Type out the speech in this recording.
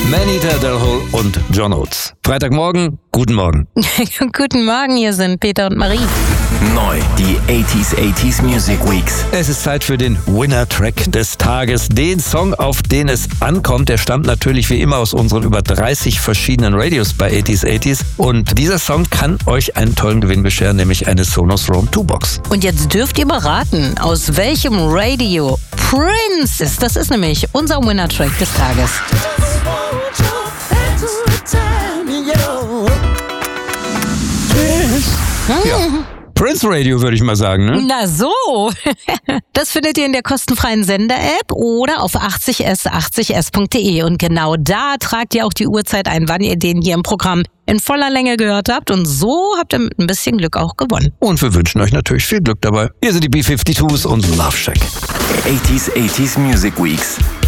Manita Del Hol und John Oates. Freitagmorgen, guten Morgen. Guten Morgen, hier sind Peter und Marie. Neu, die 80s Music Weeks. Es ist Zeit für den Winner-Track des Tages. Den Song, auf den es ankommt, der stammt natürlich wie immer aus unseren über 30 verschiedenen Radios bei 80s. Und dieser Song kann euch einen tollen Gewinn bescheren, nämlich eine Sonos Roam 2 Box. Und jetzt dürft ihr beraten, aus welchem Radio Prince ist. Das ist nämlich unser Winner-Track des Tages. Ja. Prince Radio, würde ich mal sagen, ne? Na so. Das findet ihr in der kostenfreien Sender-App oder auf 80s80s.de. Und genau da tragt ihr auch die Uhrzeit ein, wann ihr den hier im Programm in voller Länge gehört habt. Und so habt ihr mit ein bisschen Glück auch gewonnen. Und wir wünschen euch natürlich viel Glück dabei. Hier sind die B-52s und Love Shack. 80s Music Weeks.